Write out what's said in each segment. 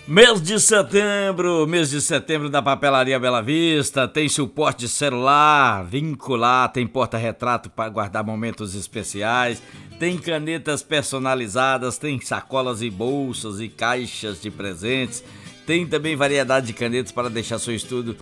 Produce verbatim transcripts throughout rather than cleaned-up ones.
Mês de setembro, mês de setembro da Papelaria Bela Vista, tem suporte de celular, vincular, tem porta-retrato para guardar momentos especiais, tem canetas personalizadas, tem sacolas e bolsas e caixas de presentes, tem também variedade de canetas para deixar seu estudo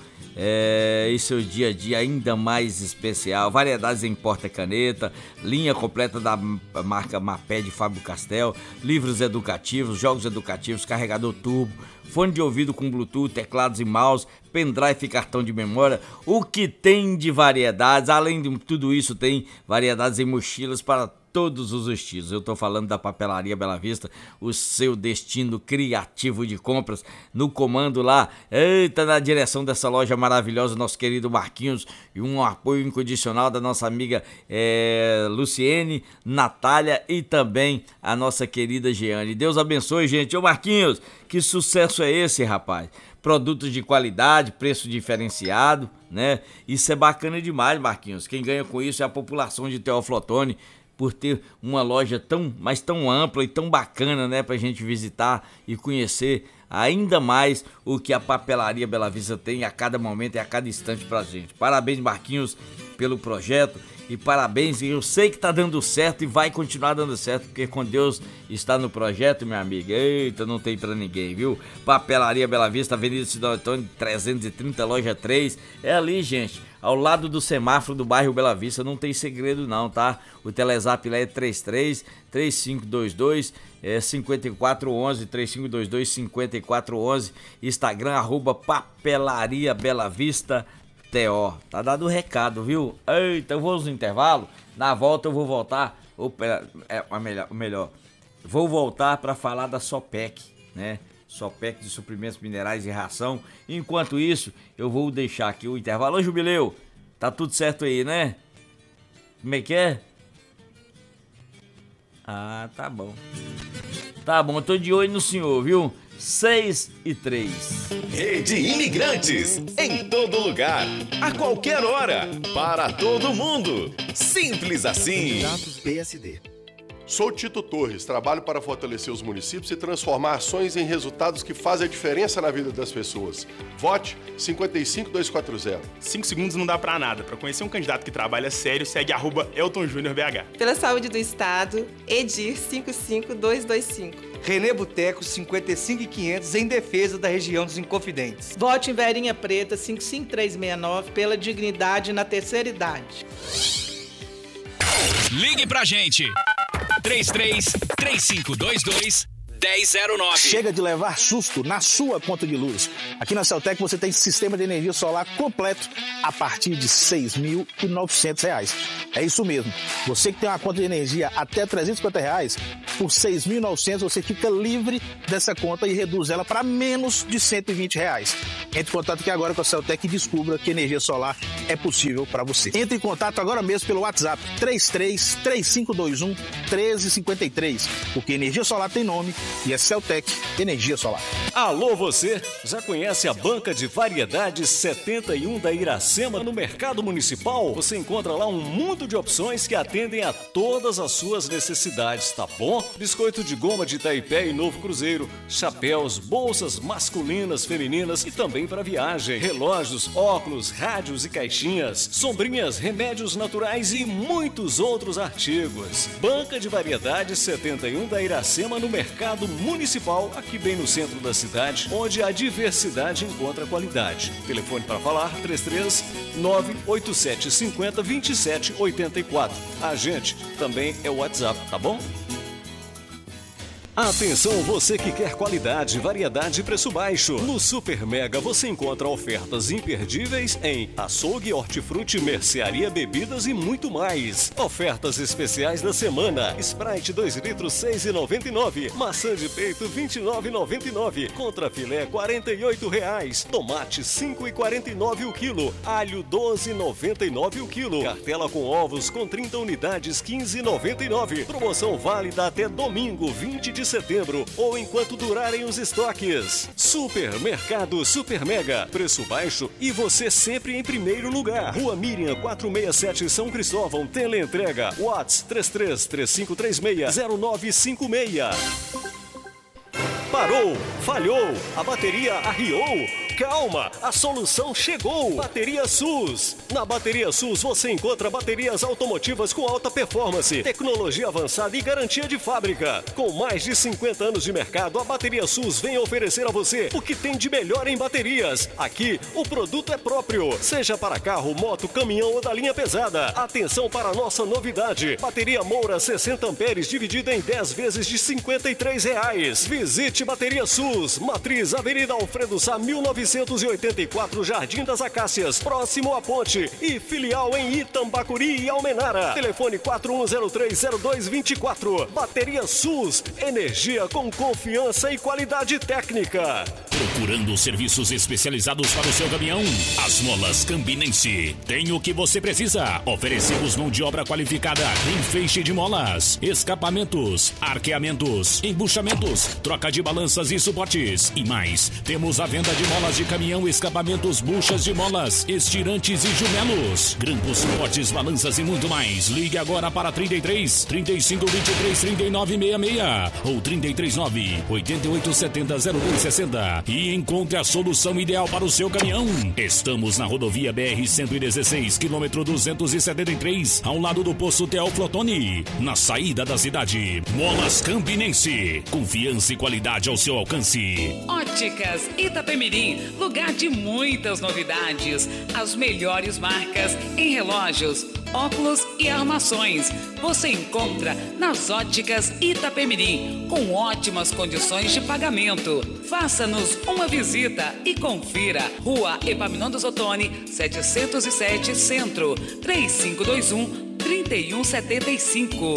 é, e seu dia a dia ainda mais especial, variedades em porta-caneta, linha completa da marca Mapé de Fábio Castel, livros educativos, jogos educativos, carregador turbo, fone de ouvido com Bluetooth, teclados e mouse, pendrive e cartão de memória, o que tem de variedades, além de tudo isso tem variedades em mochilas para todos os estilos. Eu tô falando da Papelaria Bela Vista, o seu destino criativo de compras, no comando lá, eita, na direção dessa loja maravilhosa, nosso querido Marquinhos, e um apoio incondicional da nossa amiga é, Luciene, Natália e também a nossa querida Jeane. Deus abençoe, gente. Ô Marquinhos, que sucesso é esse, rapaz? Produtos de qualidade, preço diferenciado, né? Isso é bacana demais, Marquinhos. Quem ganha com isso é a população de Teófilo Otoni, por ter uma loja tão, mas tão ampla e tão bacana, né, pra gente visitar e conhecer ainda mais o que a Papelaria Bela Vista tem a cada momento e a cada instante pra gente. Parabéns, Marquinhos, pelo projeto e parabéns, eu sei que tá dando certo e vai continuar dando certo, porque com Deus está no projeto, minha amiga, eita, não tem pra ninguém, viu? Papelaria Bela Vista, Avenida Cidade Antônio, trezentos e trinta, loja três, é ali, gente, ao lado do semáforo do bairro Bela Vista, não tem segredo não, tá? O Telezap lá é trinta e três, trinta e cinco vinte e dois, é, cinquenta e quatro onze, trinta e cinco vinte e dois, cinquenta e quatro onze, Instagram, arroba Papelaria Bela Vista, T O. Tá dado o recado, viu? Eita, eu vou no intervalo, na volta eu vou voltar, ou, é, é, melhor, melhor, vou voltar para falar da Sopec, né? Sopec de suprimentos minerais e ração. Enquanto isso, eu vou deixar aqui o intervalo. Ô Jubileu, tá tudo certo aí, né? Como é que é? Ah, tá bom. Tá bom, eu tô de olho no senhor, viu? seis e três. Rede Imigrantes, em todo lugar, a qualquer hora, para todo mundo. Simples assim. Candidatos P S D. Sou Tito Torres, trabalho para fortalecer os municípios e transformar ações em resultados que fazem a diferença na vida das pessoas. Vote cinco cinco dois quatro zero. Cinco segundos não dá pra nada. Para conhecer um candidato que trabalha sério, segue arroba Elton Júnior B H. Pela saúde do Estado, Edir cinco cinco dois dois cinco. Renê Boteco, cinquenta e cinco mil e quinhentos, em defesa da região dos Inconfidentes. Vote em Verinha Preta, cinco cinco três seis nove, pela dignidade na terceira idade. Ligue pra gente. três três três cinco dois dois um zero zero nove. Chega de levar susto na sua conta de luz. Aqui na Celtec você tem sistema de energia solar completo a partir de seis mil e novecentos reais. É isso mesmo. Você que tem uma conta de energia até trezentos e cinquenta reais, por seis mil e novecentos você fica livre dessa conta e reduz ela para menos de cento e vinte reais. Entre em contato aqui agora com a Celtec e descubra que energia solar é possível para você. Entre em contato agora mesmo pelo WhatsApp três três três cinco dois um um três cinco três, porque energia solar tem nome e é Celtec Energia Solar. Alô você, já conhece a Banca de Variedades setenta e um da Iracema no Mercado Municipal? Você encontra lá um mundo de opções que atendem a todas as suas necessidades, tá bom? Biscoito de goma de Itaipé e Novo Cruzeiro, chapéus, bolsas masculinas, femininas e também para viagem, relógios, óculos, rádios e caixinhas, sombrinhas, remédios naturais e muitos outros artigos. Banca de Variedades setenta e um da Iracema no Mercado Municipal, aqui bem no centro da cidade, onde a diversidade encontra qualidade. Telefone para falar três três nove oito sete cinco zero dois sete oito quatro. A gente também é o WhatsApp, tá bom? Atenção você que quer qualidade, variedade e preço baixo. No Super Mega você encontra ofertas imperdíveis em açougue, hortifruti, mercearia, bebidas e muito mais. Ofertas especiais da semana. Sprite dois litros seis reais e noventa e nove centavos. Maçã de peito vinte e nove reais e noventa e nove centavos. Contrafilé quarenta e oito reais. Tomate cinco reais e quarenta e nove centavos o quilo. Alho doze reais e noventa e nove centavos o quilo. Cartela com ovos com trinta unidades quinze reais e noventa e nove centavos. Promoção válida até domingo vinte de setembro ou enquanto durarem os estoques. Supermercado Super Mega, preço baixo e você sempre em primeiro lugar. Rua Miriam quatrocentos e sessenta e sete, São Cristóvão. Teleentrega WhatsApp três três três cinco três seis zero nove cinco seis. Parou? Falhou? A bateria arriou? Calma, a solução chegou! Bateria SUS. Na Bateria SUS você encontra baterias automotivas com alta performance, tecnologia avançada e garantia de fábrica. Com mais de cinquenta anos de mercado, a Bateria SUS vem oferecer a você o que tem de melhor em baterias. Aqui, o produto é próprio, seja para carro, moto, caminhão ou da linha pesada. Atenção para a nossa novidade. Bateria Moura sessenta amperes dividida em dez vezes de cinquenta e três reais. Visite Bateria SUS, Matriz, Avenida Alfredo Sá, mil novecentos e oitenta e quatro, Jardim das Acácias, próximo à ponte, e filial em Itambacuri e Almenara. Telefone quatro um zero três zero dois dois quatro. Bateria SUS, energia com confiança e qualidade técnica. Procurando serviços especializados para o seu caminhão? As Molas Campinense tem o que você precisa. Oferecemos mão de obra qualificada em feixe de molas, escapamentos, arqueamentos, embuchamentos, troca de balanças e suportes e mais. Temos a venda de molas de caminhão, escapamentos, buchas de molas, estirantes e jumelos, grampos, suportes, balanças e muito mais. Ligue agora para trinta e três, trinta e cinco, vinte e três, trinta e nove, sessenta e seis ou trinta e três, nove, oito oito sete zero, zero dois sessenta e encontre a solução ideal para o seu caminhão. Estamos na rodovia B R cento e dezesseis, quilômetro duzentos e setenta e três, ao lado do posto Teoflotone, na saída da cidade. Molas Campinense, confiança e qualidade ao seu alcance. Óticas Itapemirim, lugar de muitas novidades. As melhores marcas em relógios, óculos e armações. Você encontra nas Óticas Itapemirim, com ótimas condições de pagamento. Faça-nos uma visita e confira. Rua Epaminondas Ottoni, setecentos e sete, Centro, três cinco dois um, três um sete cinco.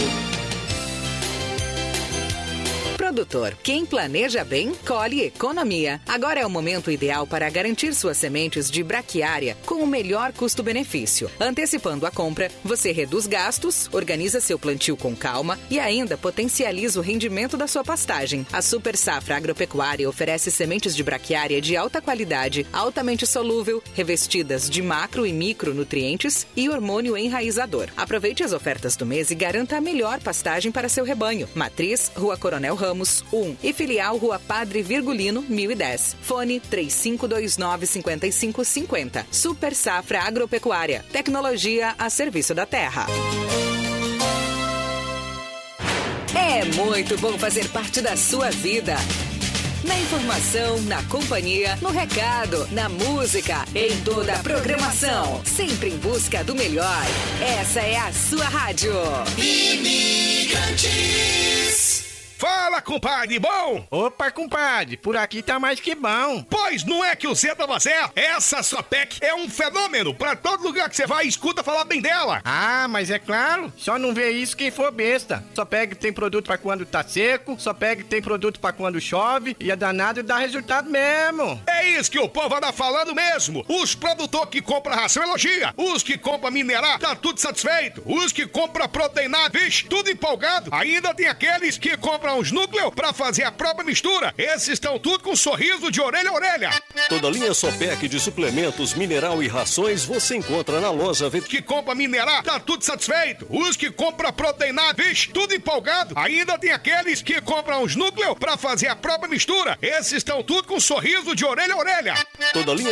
Produtor, quem planeja bem, colhe economia. Agora é o momento ideal para garantir suas sementes de braquiária com o melhor custo-benefício. Antecipando a compra, você reduz gastos, organiza seu plantio com calma e ainda potencializa o rendimento da sua pastagem. A Super Safra Agropecuária oferece sementes de braquiária de alta qualidade, altamente solúvel, revestidas de macro e micronutrientes e hormônio enraizador. Aproveite as ofertas do mês e garanta a melhor pastagem para seu rebanho. Matriz, Rua Coronel Ramos, um e filial Rua Padre Virgulino, mil e dez. Fone três cinco dois nove, cinco cinco cinco zero. Super Safra Agropecuária. Tecnologia a serviço da terra. É muito bom fazer parte da sua vida. Na informação, na companhia, no recado, na música, em toda a programação. Sempre em busca do melhor. Essa é a sua rádio. Imigrantes. Fala, compadre, bom? Opa, compadre, por aqui tá mais que bom. Pois não é que o Zé tava certo? Essa Sopec é um fenômeno. Pra todo lugar que você vai, escuta falar bem dela. Ah, mas é claro, só não vê isso quem for besta. Sopec tem produto pra quando tá seco, Sopec tem produto pra quando chove, e é danado e dá resultado mesmo. É isso que o povo anda falando mesmo. Os produtores que compram ração elogia. Os que compram minerar, tá tudo satisfeito. Os que compram proteinado, vixe, tudo empolgado. Ainda tem aqueles que compram os núcleos pra fazer a própria mistura. Esses estão tudo com um sorriso de orelha a orelha. Toda a linha Sopec de suplementos, mineral e rações você encontra na loja. Que compra minerar, tá tudo satisfeito. Os que compram proteinado, vixe, tudo empolgado. Ainda tem aqueles que compram os núcleos pra fazer a própria mistura. Esses estão tudo com um sorriso de orelha a orelha. Toda a linha